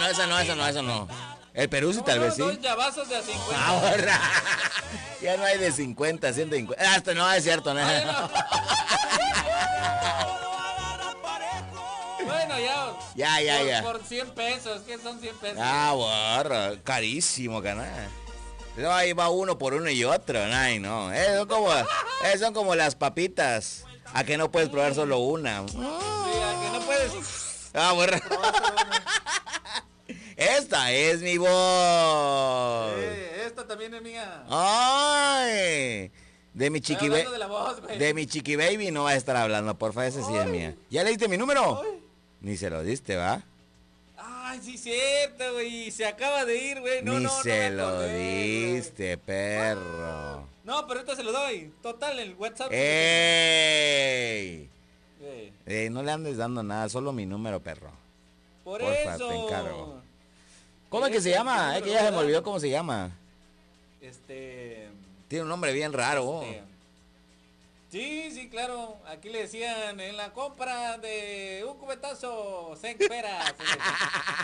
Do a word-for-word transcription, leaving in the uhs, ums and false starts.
no, esa no, esa no, esa no. El Perú sí, No, tal no, vez sí. dos llavazos de a cincuenta. Ahora. Ya no hay de cincuenta, ciento cincuenta. Hasta no, es cierto, ¿no? Ay, no. Bueno, ya. Ya, ya, por, ya. Por cien pesos, ¿qué son cien pesos? Ah, borra, carísimo, canal. No, ahí va uno por uno y otro, ay, no. Eh, son, como, eh, son como las papitas. A que no puedes probar solo una. Sí, a que no puedes. Ah, borra. Esta es mi voz. Eh, esta también es mía. Ay. De mi chiqui Estoy baby. hablando de la voz, güey. De mi chiqui baby no va a estar hablando, porfa, ese sí es mía. ¿Ya le diste mi número? Ay. Ni se lo diste, ¿va? Ay, sí, cierto, güey. Se acaba de ir, güey. No, Ni no, no se me lo acordé, diste, perro. No, pero ahorita se lo doy. Total, el WhatsApp. ¡Ey! Eh, Eh, no le andes dando nada, solo mi número, perro. por Porfa, eso. te encargo. ¿Cómo es que Ese, se llama? ¿qué Es que número, ya se me verdad? olvidó cómo se llama. Este. Tiene un nombre bien raro. este, Sí, sí, claro. Aquí le decían en la compra de un cubetazo, se espera.